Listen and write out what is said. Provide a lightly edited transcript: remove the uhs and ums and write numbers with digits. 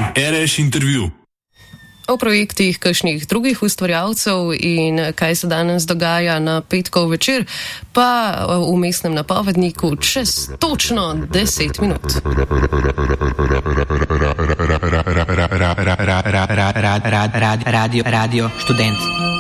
RS intervju. O projektih kakšnih drugih ustvarjalcev in kaj se danes dogaja na petkov večer, pa v vmesnem napovedniku čez točno 10 minut. Radio Študent.